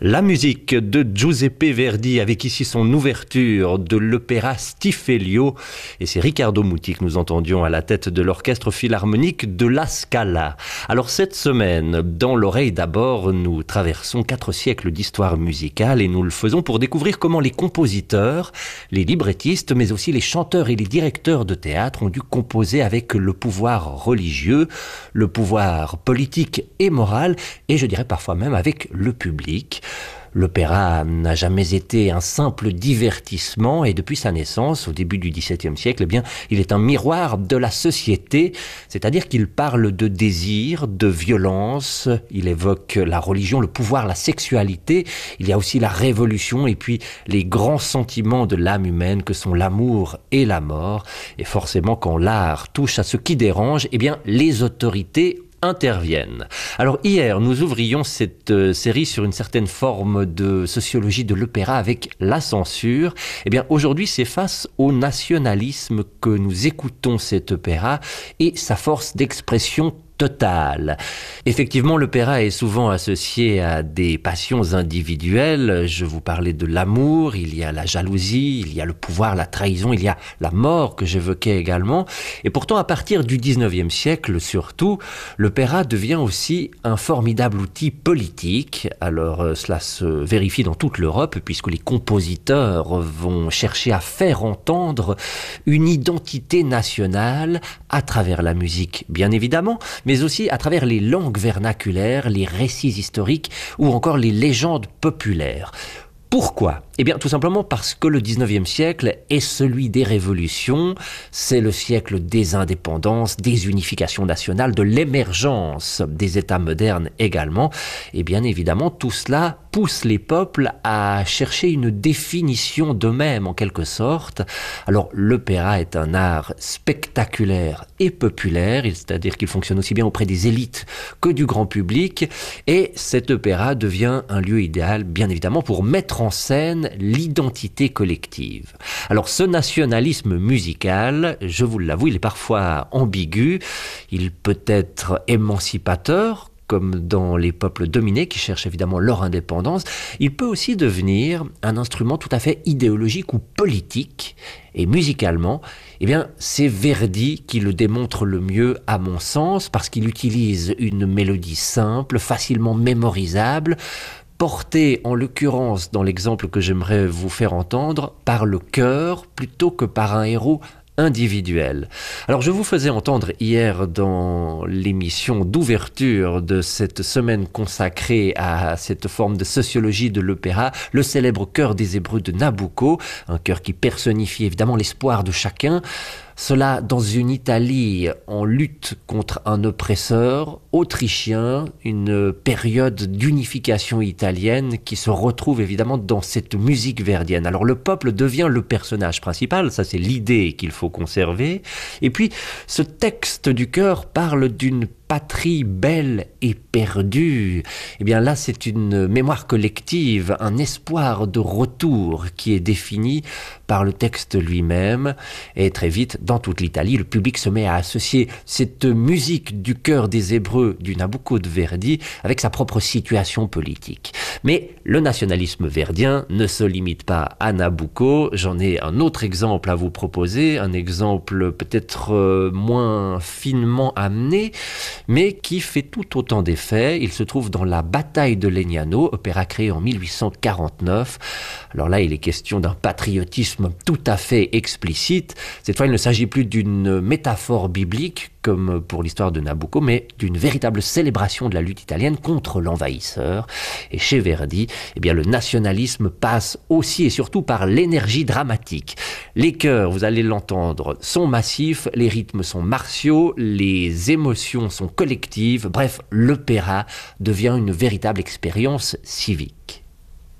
La musique de Giuseppe Verdi avec ici son ouverture de l'opéra Stiffelio, et c'est Riccardo Muti que nous entendions à la tête de l'orchestre philharmonique de La Scala. Alors cette semaine, dans l'oreille d'abord, nous traversons 4 siècles d'histoire musicale et nous le faisons pour découvrir comment les compositeurs, les librettistes, mais aussi les chanteurs et les directeurs de théâtre ont dû composer avec le pouvoir religieux, le pouvoir politique et moral, et je dirais parfois même avec le public. L'opéra n'a jamais été un simple divertissement et depuis sa naissance, au début du XVIIe siècle, eh bien, il est un miroir de la société, c'est-à-dire qu'il parle de désir, de violence, il évoque la religion, le pouvoir, la sexualité, il y a aussi la révolution et puis les grands sentiments de l'âme humaine que sont l'amour et la mort. Et forcément, quand l'art touche à ce qui dérange, eh bien, les autorités interviennent. Alors hier, nous ouvrions cette série sur une certaine forme de sociologie de l'opéra avec la censure. Eh bien, aujourd'hui, c'est face au nationalisme que nous écoutons cet opéra et sa force d'expression totale. Effectivement, l'opéra est souvent associé à des passions individuelles. Je vous parlais de l'amour, il y a la jalousie, il y a le pouvoir, la trahison, il y a la mort que j'évoquais également. Et pourtant, à partir du XIXe siècle surtout, l'opéra devient aussi un formidable outil politique. Alors, cela se vérifie dans toute l'Europe puisque les compositeurs vont chercher à faire entendre une identité nationale à travers la musique, bien évidemment, mais aussi à travers les langues vernaculaires, les récits historiques ou encore les légendes populaires. Pourquoi ? Eh bien, tout simplement parce que le XIXe siècle est celui des révolutions, c'est le siècle des indépendances, des unifications nationales, de l'émergence des États modernes également. Et bien évidemment, tout cela pousse les peuples à chercher une définition d'eux-mêmes en quelque sorte. Alors, l'opéra est un art spectaculaire et populaire, c'est-à-dire qu'il fonctionne aussi bien auprès des élites que du grand public. Et cet opéra devient un lieu idéal, bien évidemment, pour mettre en scène l'identité collective. Alors ce nationalisme musical, je vous l'avoue, il est parfois ambigu, il peut être émancipateur, comme dans les peuples dominés qui cherchent évidemment leur indépendance, il peut aussi devenir un instrument tout à fait idéologique ou politique. Et musicalement, eh bien, c'est Verdi qui le démontre le mieux à mon sens, parce qu'il utilise une mélodie simple, facilement mémorisable, porté en l'occurrence dans l'exemple que j'aimerais vous faire entendre par le chœur plutôt que par un héros individuel. Alors je vous faisais entendre hier dans l'émission d'ouverture de cette semaine consacrée à cette forme de sociologie de l'opéra, le célèbre chœur des Hébreux de Nabucco, un chœur qui personnifie évidemment l'espoir de chacun. Cela dans une Italie en lutte contre un oppresseur autrichien, une période d'unification italienne qui se retrouve évidemment dans cette musique verdienne. Alors le peuple devient le personnage principal, ça c'est l'idée qu'il faut conserver. Et puis ce texte du chœur parle d'une patrie belle et perdue. Eh bien là, c'est une mémoire collective, un espoir de retour qui est défini par le texte lui-même. Et très vite, dans toute l'Italie, le public se met à associer cette musique du chœur des Hébreux du Nabucco de Verdi avec sa propre situation politique. Mais le nationalisme verdien ne se limite pas à Nabucco. J'en ai un autre exemple à vous proposer, un exemple peut-être moins finement amené, mais qui fait tout autant d'effet. Il se trouve dans la Bataille de Legnano, opéra créé en 1849. Alors là, il est question d'un patriotisme tout à fait explicite. Cette fois, il ne s'agit plus d'une métaphore biblique, comme pour l'histoire de Nabucco, mais d'une véritable célébration de la lutte italienne contre l'envahisseur. Et chez Verdi, eh bien, le nationalisme passe aussi et surtout par l'énergie dramatique. Les chœurs, vous allez l'entendre, sont massifs, les rythmes sont martiaux, les émotions sont collectives. Bref, l'opéra devient une véritable expérience civique.